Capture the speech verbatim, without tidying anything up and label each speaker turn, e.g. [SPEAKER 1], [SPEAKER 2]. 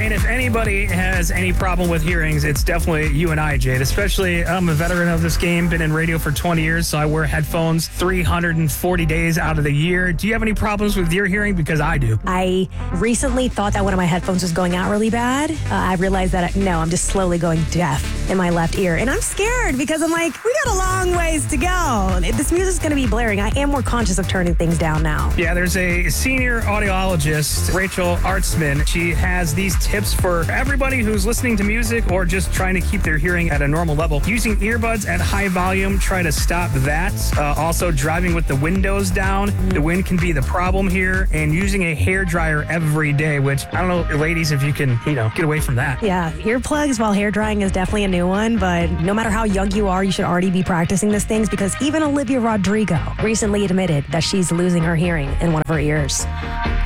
[SPEAKER 1] And if anybody has any problem with hearings, it's definitely you and I, Jade. Especially, I'm a veteran of this game, been in radio for twenty years, so I wear headphones three hundred forty days out of the year. Do you have any problems with your hearing? Because I do.
[SPEAKER 2] I recently thought that one of my headphones was going out really bad. Uh, I realized that, I, no, I'm just slowly going deaf in my left ear. And I'm scared because I'm like, we got a long ways to go. This music's going to be blaring. I am more conscious of turning things down now.
[SPEAKER 1] Yeah, there's a senior audiologist, Rachel Artsman. She has these tips for everybody who's listening to music or just trying to keep their hearing at a normal level. Using earbuds at high volume, try to stop that. Uh, also, driving with the windows down. Mm. The wind can be the problem here. And using a hair dryer every day, which I don't know, ladies, if you can, you know, get away from that.
[SPEAKER 2] Yeah, earplugs while hair drying is definitely a new one, but no matter how young you are, you should already be practicing these things because even Olivia Rodrigo recently admitted that she's losing her hearing in one of her ears.